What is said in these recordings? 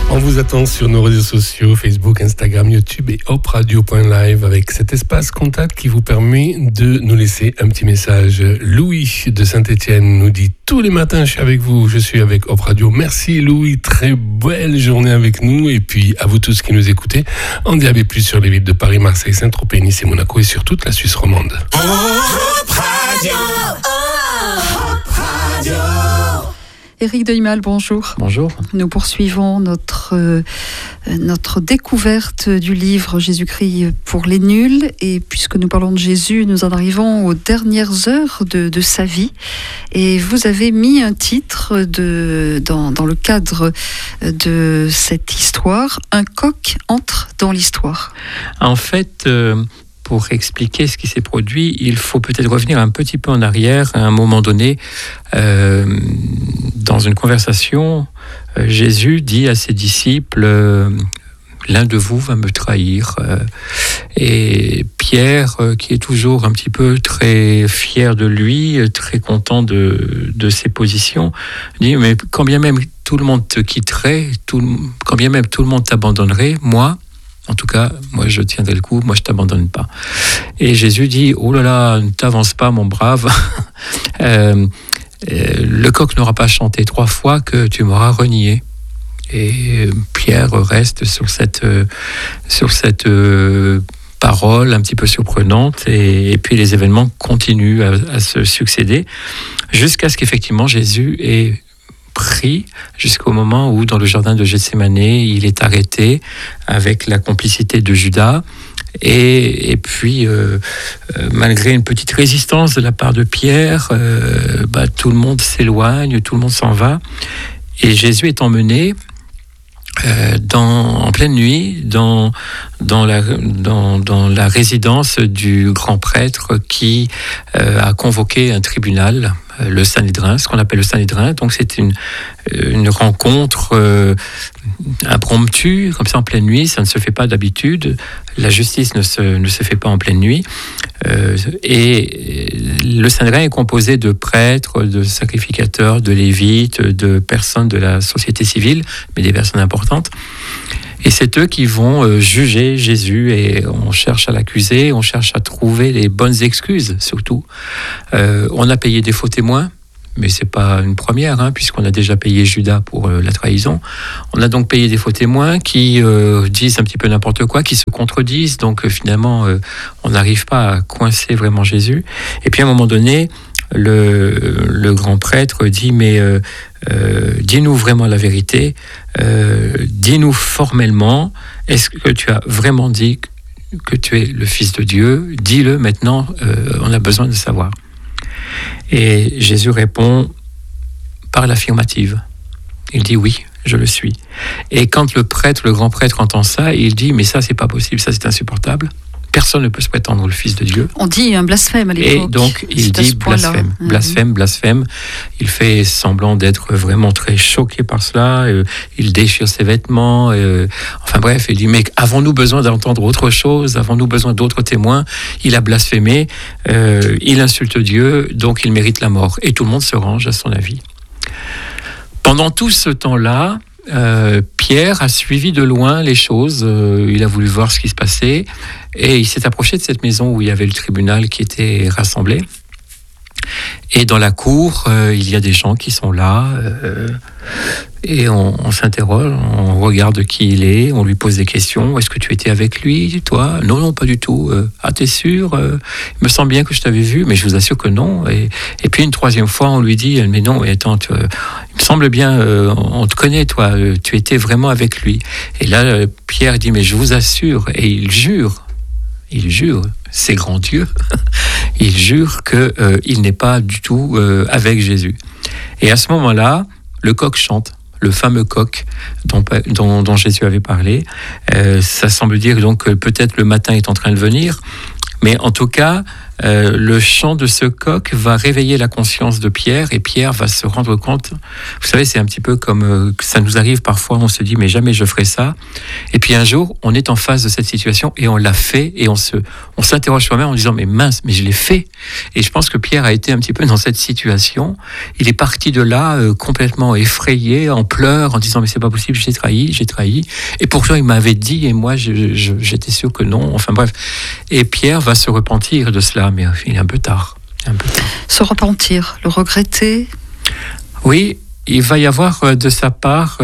On vous attend sur nos réseaux sociaux, Facebook, Instagram, YouTube et hopradio.live avec cet espace contact qui vous permet de nous laisser un petit message. Louis de Saint-Étienne nous dit tous les matins je suis avec vous, je suis avec Hop Radio. Merci Louis, très belle journée avec nous et puis à vous tous qui nous écoutez en DAB+ sur les villes de Paris, Marseille, Saint-Tropez, Nice et Monaco et sur toute la Suisse romande. Hop Radio, Hop Radio. Éric Deuimal, bonjour. Bonjour. Nous poursuivons notre découverte du livre Jésus-Christ pour les nuls. Et puisque nous parlons de Jésus, nous en arrivons aux dernières heures de sa vie. Et vous avez mis un titre dans le cadre de cette histoire, Un coq entre dans l'histoire. En fait, pour expliquer ce qui s'est produit, il faut peut-être revenir un petit peu en arrière. À un moment donné, dans une conversation, Jésus dit à ses disciples, l'un de vous va me trahir. Et Pierre, qui est toujours un petit peu très fier de lui, très content de ses positions, dit, mais quand bien même tout le monde te quitterait, quand bien même tout le monde t'abandonnerait, moi, en tout cas, moi je tiendrai le coup, moi je t'abandonne pas. Et Jésus dit, oh là là, ne t'avance pas mon brave, le coq n'aura pas chanté 3 fois que tu m'auras renié. Et Pierre reste sur cette parole un petit peu surprenante et puis les événements continuent à se succéder jusqu'à ce qu'effectivement Jésus ait pris jusqu'au moment où, dans le jardin de Gethsémane, il est arrêté avec la complicité de Judas. Et puis, malgré une petite résistance de la part de Pierre, tout le monde s'éloigne, tout le monde s'en va. Et Jésus est emmené en pleine nuit dans la résidence du grand prêtre qui a convoqué un tribunal, le Sanhédrin, ce qu'on appelle le Sanhédrin. Donc c'est une rencontre impromptue, comme ça en pleine nuit. Ça ne se fait pas d'habitude. La justice ne se fait pas en pleine nuit. Et le Sanhédrin est composé de prêtres, de sacrificateurs, de lévites, de personnes de la société civile, mais des personnes importantes. Et c'est eux qui vont juger Jésus et on cherche à l'accuser, on cherche à trouver les bonnes excuses surtout. On a payé des faux témoins, mais c'est pas une première, puisqu'on a déjà payé Judas pour la trahison. On a donc payé des faux témoins qui disent un petit peu n'importe quoi, qui se contredisent, donc finalement on n'arrive pas à coincer vraiment Jésus. Et puis à un moment donné, le grand prêtre dit, mais dis-nous vraiment la vérité, dis-nous formellement, est-ce que tu as vraiment dit que tu es le Fils de Dieu ? Dis-le maintenant, on a besoin de savoir. Et Jésus répond par l'affirmative. Il dit oui, je le suis. Et quand le grand prêtre entend ça, il dit, mais ça c'est pas possible, ça c'est insupportable. Personne ne peut se prétendre le Fils de Dieu. On dit un blasphème à l'époque. Et donc, il dit blasphème. Il fait semblant d'être vraiment très choqué par cela. Il déchire ses vêtements. Enfin bref, il dit, mais avons-nous besoin d'entendre autre chose ? Avons-nous besoin d'autres témoins ? Il a blasphémé. Il insulte Dieu, donc il mérite la mort. Et tout le monde se range à son avis. Pendant tout ce temps-là, Pierre a suivi de loin les choses, il a voulu voir ce qui se passait et il s'est approché de cette maison où il y avait le tribunal qui était rassemblé. Et dans la cour, il y a des gens qui sont là et on s'interroge, on regarde qui il est, on lui pose des questions. Est-ce que tu étais avec lui, toi ? Non, pas du tout. Ah, t'es sûr ? Il me semble bien que je t'avais vu, mais je vous assure que non. Et puis une 3e fois, on lui dit, mais non, attends, il me semble bien, on te connaît, toi, tu étais vraiment avec lui. Et là, Pierre dit, mais je vous assure, et il jure, c'est grand Dieu, il jure qu'il n'est pas du tout avec Jésus. Et à ce moment-là, le coq chante, le fameux coq dont Jésus avait parlé. Ça semble dire donc que peut-être le matin est en train de venir. Mais en tout cas, le chant de ce coq va réveiller la conscience de Pierre et Pierre va se rendre compte. Vous savez, c'est un petit peu comme ça nous arrive parfois, on se dit mais jamais je ferai ça. Et puis un jour, on est en face de cette situation et on l'a fait et on s'interroge soi-même en disant mais mince, mais je l'ai fait. Et je pense que Pierre a été un petit peu dans cette situation. Il est parti de là complètement effrayé, en pleurs, en disant mais c'est pas possible, j'ai trahi. Et pourtant il m'avait dit et moi j'étais sûr que non. Enfin bref. Et Pierre va se repentir de cela. Mais il est un peu tard. Se repentir, le regretter. Oui, il va y avoir de sa part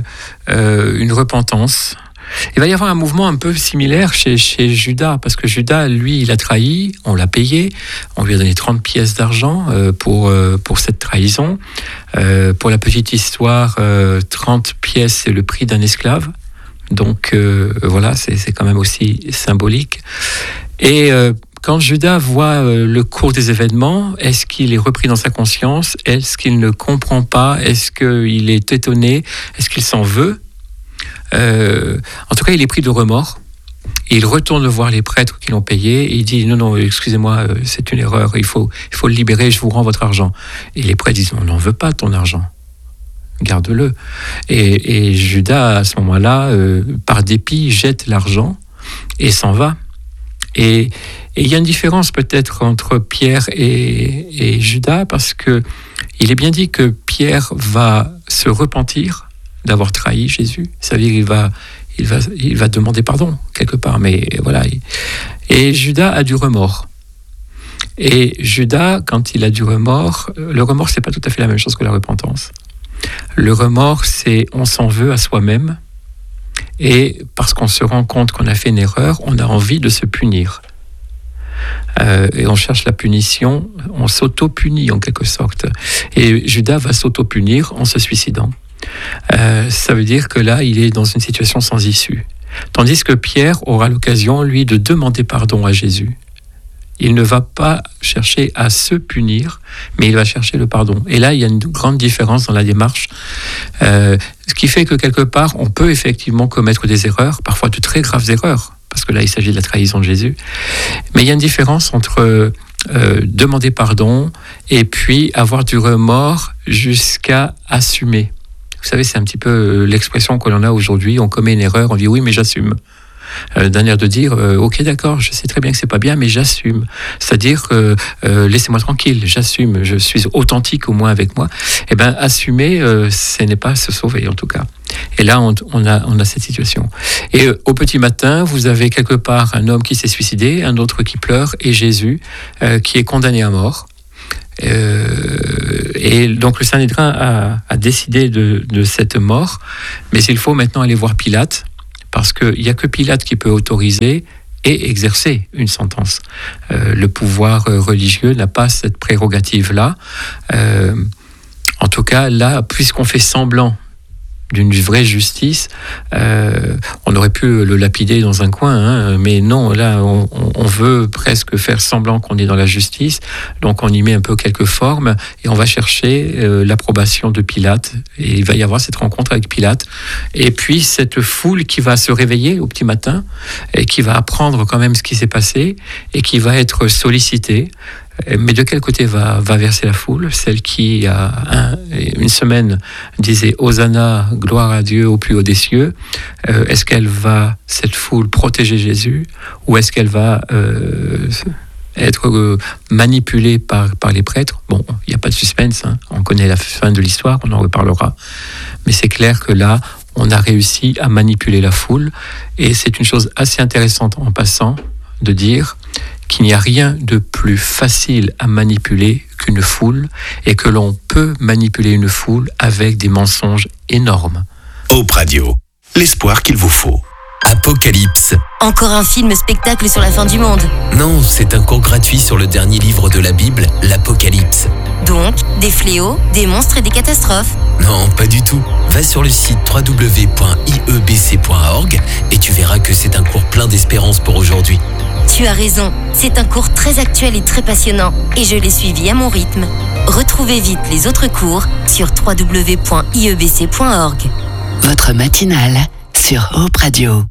une repentance. Il va y avoir un mouvement un peu similaire chez Judas, parce que Judas, lui, il a trahi, on l'a payé, on lui a donné 30 pièces d'argent pour cette trahison. Pour la petite histoire, 30 pièces, c'est le prix d'un esclave. Donc voilà, c'est quand même aussi symbolique. Et quand Judas voit le cours des événements, est-ce qu'il est repris dans sa conscience? Est-ce qu'il ne comprend pas? Est-ce qu'il est étonné? Est-ce qu'il s'en veut? En tout cas, il est pris de remords. Il retourne voir les prêtres qui l'ont payé et il dit non, excusez-moi, c'est une erreur, il faut le libérer, je vous rends votre argent. Et les prêtres disent on n'en veut pas ton argent, garde-le. Et Judas, à ce moment-là, par dépit, jette l'argent et s'en va. Et il y a une différence peut-être entre Pierre et Judas, parce que il est bien dit que Pierre va se repentir d'avoir trahi Jésus. Ça veut dire il va demander pardon quelque part, mais voilà. Et Judas a du remords. Et Judas, quand il a du remords, le remords c'est pas tout à fait la même chose que la repentance. Le remords, c'est on s'en veut à soi-même. Et parce qu'on se rend compte qu'on a fait une erreur, on a envie de se punir. Et on cherche la punition, on s'auto-punit en quelque sorte. Et Judas va s'auto-punir en se suicidant. Ça veut dire que là, il est dans une situation sans issue. Tandis que Pierre aura l'occasion, lui, de demander pardon à Jésus. Il ne va pas chercher à se punir, mais il va chercher le pardon. Et là, il y a une grande différence dans la démarche. Ce qui fait que quelque part, on peut effectivement commettre des erreurs, parfois de très graves erreurs, parce que là, il s'agit de la trahison de Jésus. Mais il y a une différence entre demander pardon et puis avoir du remords jusqu'à assumer. Vous savez, c'est un petit peu l'expression que l'on a aujourd'hui. On commet une erreur, on dit oui, mais j'assume. D'un air de dire ok d'accord, je sais très bien que c'est pas bien mais j'assume, c'est-à-dire laissez-moi tranquille, j'assume, je suis authentique au moins avec moi. Et ben assumer ce n'est pas se sauver en tout cas. Et là on a cette situation. Et au petit matin vous avez quelque part un homme qui s'est suicidé, un autre qui pleure et Jésus qui est condamné à mort. Et donc le Sanhédrin a décidé de cette mort, mais il faut maintenant aller voir Pilate. Parce qu'il n'y a que Pilate qui peut autoriser et exercer une sentence. Le pouvoir religieux n'a pas cette prérogative-là. En tout cas, là, puisqu'on fait semblant d'une vraie justice, on aurait pu le lapider dans un coin, mais non, là, on veut presque faire semblant qu'on est dans la justice, donc on y met un peu quelques formes, et on va chercher l'approbation de Pilate, et il va y avoir cette rencontre avec Pilate, et puis cette foule qui va se réveiller au petit matin, et qui va apprendre quand même ce qui s'est passé, et qui va être sollicitée. Mais de quel côté va verser la foule? Celle qui, une semaine, disait « Hosanna, gloire à Dieu au plus haut des cieux ». Est-ce qu'elle va, cette foule, protéger Jésus? Ou est-ce qu'elle va être manipulée par les prêtres? Bon, il n'y a pas de suspense, on connaît la fin de l'histoire, on en reparlera. Mais c'est clair que là, on a réussi à manipuler la foule. Et c'est une chose assez intéressante en passant de dire qu'il n'y a rien de plus facile à manipuler qu'une foule et que l'on peut manipuler une foule avec des mensonges énormes. Hope Radio, l'espoir qu'il vous faut. Apocalypse. Encore un film-spectacle sur la fin du monde. Non, c'est un cours gratuit sur le dernier livre de la Bible, l'Apocalypse. Donc, des fléaux, des monstres et des catastrophes. Non, pas du tout. Va sur le site www.iebc.org et tu verras que c'est un cours plein d'espérance pour aujourd'hui. Tu as raison, c'est un cours très actuel et très passionnant et je l'ai suivi à mon rythme. Retrouvez vite les autres cours sur www.iebc.org. Votre matinale sur Hope Radio.